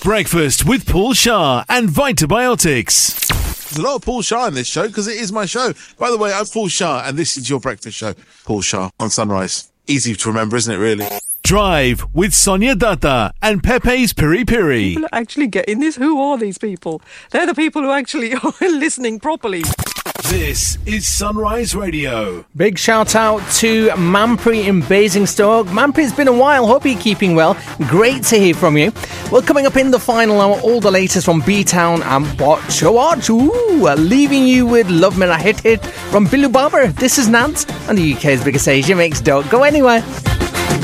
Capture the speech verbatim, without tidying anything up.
Breakfast with Paul Shah and Vitabiotics. There's a lot of Paul Shah in this show because it is my show. By the way, I'm Paul Shah and this is your breakfast show. Paul Shah on Sunrise. Easy to remember, isn't it, really? Drive with Sonia Datta and Pepe's Piri Piri. People are actually getting this. Who are these people? They're the people who actually are listening properly. This is Sunrise Radio. Big shout out to Manpreet in Basingstoke. Manpreet, it's been a while. Hope you're keeping well. Great to hear from you. Well, coming up in the final hour, all the latest from B-Town and Botcha Watch. Ooh, leaving you with Love Me Hit Hit from Billy Barber. This is Nance on the U K's biggest Asia mix. Don't go anywhere.